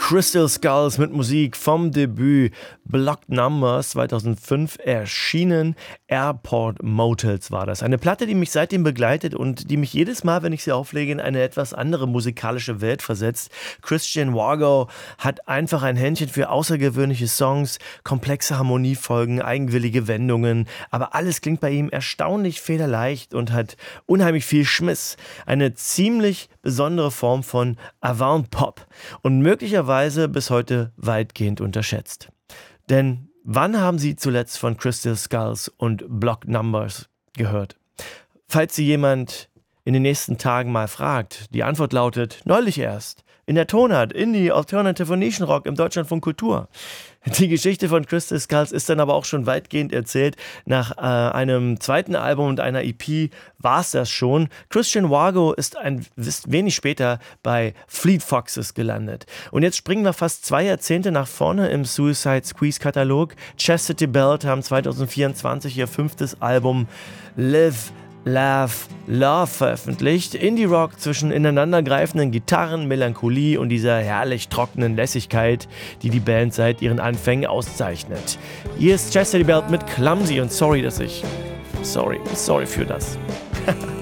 Crystal Skulls mit Musik vom Debüt Blocked Numbers 2005 erschienen. Airport Motels war das. Eine Platte, die mich seitdem begleitet und die mich jedes Mal, wenn ich sie auflege, in eine etwas andere musikalische Welt versetzt. Christian Wargo hat einfach ein Händchen für außergewöhnliche Songs, komplexe Harmoniefolgen, eigenwillige Wendungen, aber alles klingt bei ihm erstaunlich federleicht und hat unheimlich viel Schmiss. Eine ziemlich besondere Form von Avant-Pop und möglicherweise bis heute weitgehend unterschätzt. Denn wann haben Sie zuletzt von Crystal Skulls und Blocked Numbers gehört? Falls Sie jemand in den nächsten Tagen mal fragt, die Antwort lautet, neulich erst, in der Tonart, Indie, Alternative und Nischenrock im Deutschlandfunk Kultur. Die Geschichte von Crystal Skulls ist dann aber auch schon weitgehend erzählt. Nach einem zweiten Album und einer EP war es das schon. Christian Wargo ist wenig später bei Fleet Foxes gelandet. Und jetzt springen wir fast 2 Jahrzehnte nach vorne im Suicide Squeeze Katalog. Chastity Belt haben 2024 ihr 5. Album Live, Laugh, Love veröffentlicht. Indie-Rock zwischen ineinandergreifenden Gitarren, Melancholie und dieser herrlich trockenen Lässigkeit, die die Band seit ihren Anfängen auszeichnet. Hier ist Chastity Belt mit Clumsy und sorry für das.